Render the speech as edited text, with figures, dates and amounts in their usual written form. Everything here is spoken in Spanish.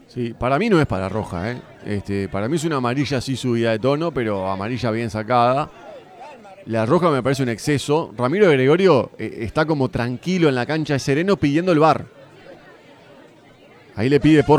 Sí, para mí no es para roja, ¿eh? Para mí es una amarilla así subida de tono, pero amarilla bien sacada. La roja me parece un exceso. Ramiro Gregorio está como tranquilo en la cancha, de sereno, pidiendo el VAR. Ahí le pide por